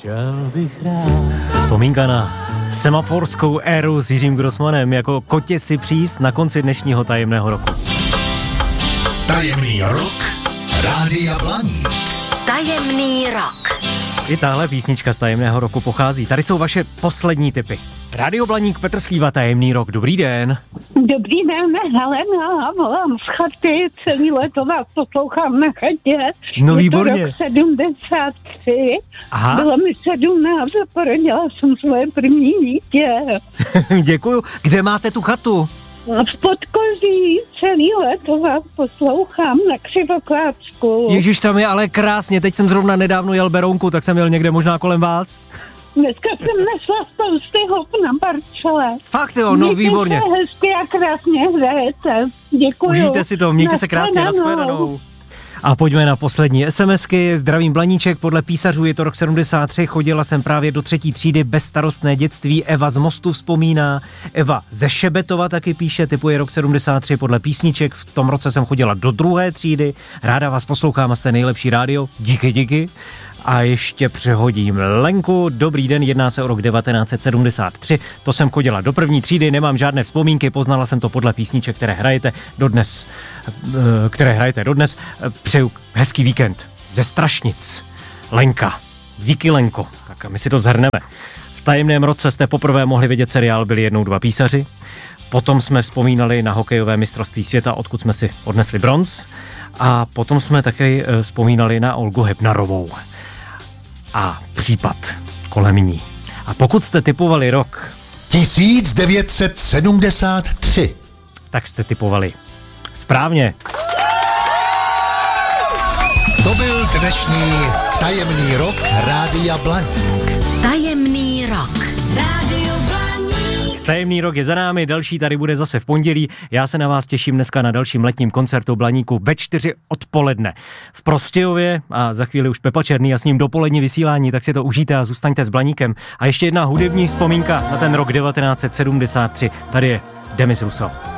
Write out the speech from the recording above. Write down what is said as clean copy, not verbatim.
Chtěl bych rád. Vzpomínka na semaforskou éru s Jiřím Grossmanem jako kotě si příst na konci dnešního tajemného roku. Tajemný rok Rádia Blaník. Tajemný rok. I tahle písnička z tajemného roku pochází. Tady jsou vaše poslední tipy. Rádio Blaník, Petr Slíva, tajemný rok. Dobrý den. Dobrý den, Helena, volám z chaty, celý léto vás poslouchám na chatě. No je výborně. to rok 73, Aha. bylo mi 17 a porodila jsem svoje první dítě. Děkuju. Kde máte tu chatu? V Podkoří celý léto vás poslouchám na Křivoklácku. Ježiš, tam je ale krásně. Teď jsem zrovna nedávno jel Berounku, tak jsem jel někde možná kolem vás. Dneska jsem nesla spousty hop na Barčele. Fakt jo, no výborně. Mějte se hezky a krásně hrajete. Děkuju. Užijte si to, mějte se krásně, nashledanou. A pojďme na poslední SMSky. Zdravím Blaníček, podle písařů je to rok 73, chodila jsem právě do 3. třídy, bezstarostné dětství, Eva z Mostu vzpomíná, Eva ze Šebetova taky píše, typuje rok 73 podle písniček, v tom roce jsem chodila do 2. třídy, ráda vás poslouchám a jste nejlepší rádio, díky. A ještě přehodím Lenku. Dobrý den, jedná se o rok 1973. To jsem chodila do 1. třídy, nemám žádné vzpomínky, poznala jsem to podle písniček, které hrajete dodnes. Přeju hezký víkend ze Strašnic. Lenka. Díky, Lenko. Tak a my si to zhrneme. V tajemném roce jste poprvé mohli vidět seriál Byli jednou dva písaři. Potom jsme vzpomínali na hokejové mistrovství světa, odkud jsme si odnesli bronz. A potom jsme také vzpomínali na Olgu Hebnarovou a případ kolem ní. A pokud jste tipovali rok 1973, tak jste tipovali správně. to byl dnešní tajemný rok Rádia Blaník. Tajemný rok. Rádio Blaník. Tajemný rok je za námi, další tady bude zase v pondělí. Já se na vás těším dneska na dalším letním koncertu Blaníku ve 4 odpoledne v Prostějově a za chvíli už Pepa Černý a s ním dopolední vysílání, tak si to užijte a zůstaňte s Blaníkem. A ještě jedna hudební vzpomínka na ten rok 1973. Tady je Demis Russo.